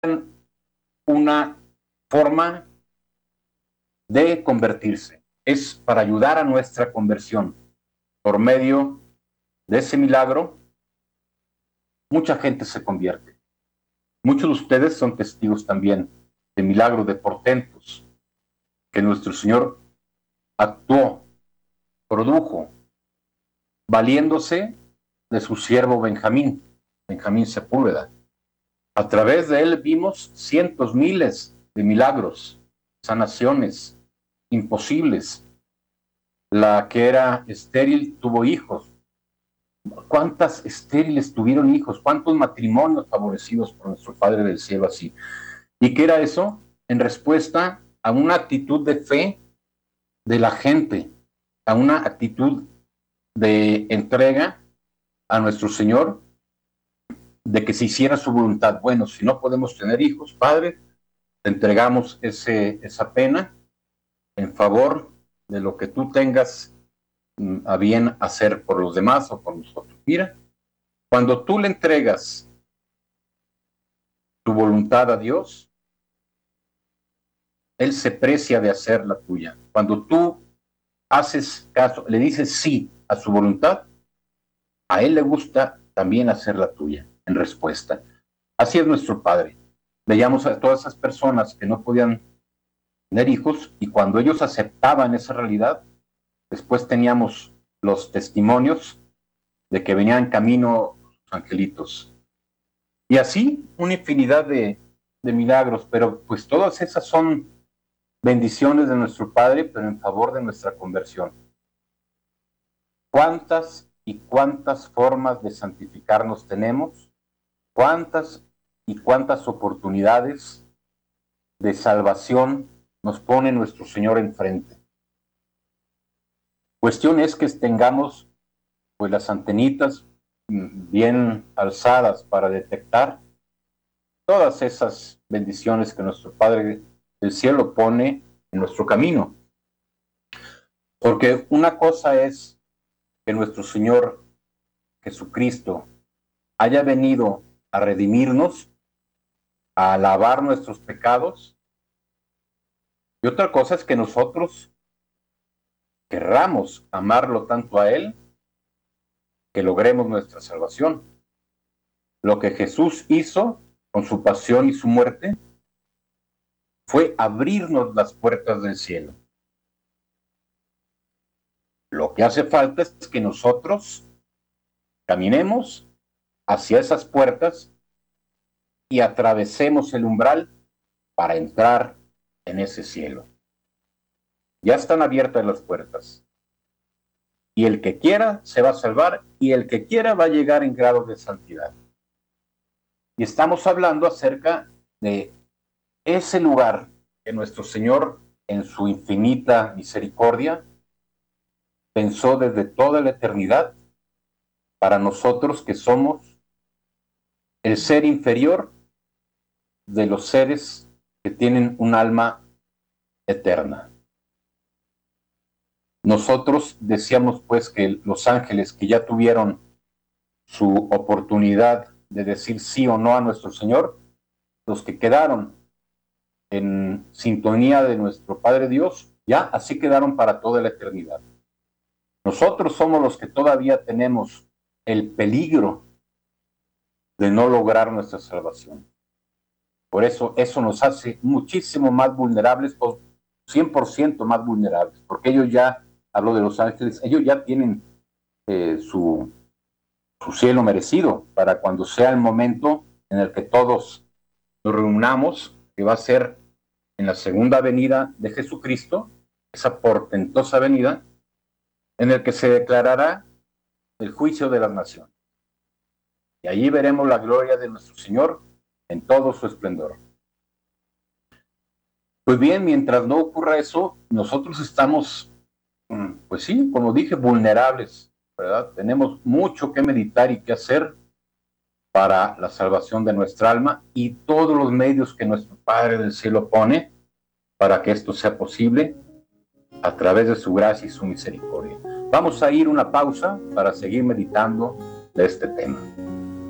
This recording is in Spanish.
una forma de convertirse. Es para ayudar a nuestra conversión. Por medio de ese milagro, mucha gente se convierte. Muchos de ustedes son testigos también de milagros, de portentos que nuestro Señor actuó, produjo, valiéndose de su siervo Benjamín Sepúlveda. A través de él vimos cientos, miles de milagros, sanaciones imposibles. La que era estéril tuvo hijos. ¿Cuántas estériles tuvieron hijos? ¿Cuántos matrimonios favorecidos por nuestro Padre del Cielo así? ¿Y qué era eso? En respuesta a una actitud de fe de la gente, a una actitud de entrega a nuestro Señor, de que se hiciera su voluntad. Bueno, si no podemos tener hijos, Padre, te entregamos esa pena en favor de lo que tú tengas a bien hacer por los demás o por nosotros. Mira, cuando tú le entregas tu voluntad a Dios, Él se precia de hacer la tuya. Cuando tú haces caso, le dices sí a su voluntad, a Él le gusta también hacer la tuya en respuesta. Así es nuestro Padre. Veíamos a todas esas personas que no podían tener hijos y cuando ellos aceptaban esa realidad, después teníamos los testimonios de que venían camino los angelitos. Y así una infinidad de milagros, pero pues todas esas son bendiciones de nuestro Padre, pero en favor de nuestra conversión. ¿Cuántas y cuántas formas de santificarnos tenemos? ¿Cuántas y cuántas oportunidades de salvación nos pone nuestro Señor enfrente? Cuestión es que tengamos pues las antenitas bien alzadas para detectar todas esas bendiciones que nuestro Padre del Cielo pone en nuestro camino. Porque una cosa es que nuestro Señor Jesucristo haya venido a redimirnos, a lavar nuestros pecados, y otra cosa es que nosotros querramos amarlo tanto a Él que logremos nuestra salvación. Lo que Jesús hizo con su pasión y su muerte fue abrirnos las puertas del cielo. Lo que hace falta es que nosotros caminemos hacia esas puertas y atravesemos el umbral para entrar en ese cielo. Ya están abiertas las puertas. Y el que quiera se va a salvar y el que quiera va a llegar en grado de santidad. Y estamos hablando acerca de ese lugar que nuestro Señor, en su infinita misericordia, pensó desde toda la eternidad para nosotros que somos el ser inferior de los seres que tienen un alma eterna. Nosotros decíamos pues que los ángeles que ya tuvieron su oportunidad de decir sí o no a nuestro Señor, los que quedaron en sintonía de nuestro Padre Dios, ya así quedaron para toda la eternidad. Nosotros somos los que todavía tenemos el peligro de no lograr nuestra salvación. Por eso nos hace muchísimo más vulnerables, o 100% más vulnerables, porque ellos ya, hablo de los ángeles, ellos ya tienen su cielo merecido para cuando sea el momento en el que todos nos reunamos, que va a ser en la segunda venida de Jesucristo, esa portentosa venida, en el que se declarará el juicio de las naciones. Y allí veremos la gloria de nuestro Señor en todo su esplendor. Pues bien, mientras no ocurra eso, nosotros estamos, pues sí, como dije, vulnerables, ¿verdad? Tenemos mucho que meditar y que hacer para la salvación de nuestra alma y todos los medios que nuestro Padre del Cielo pone para que esto sea posible a través de su gracia y su misericordia. Vamos a ir una pausa para seguir meditando de este tema.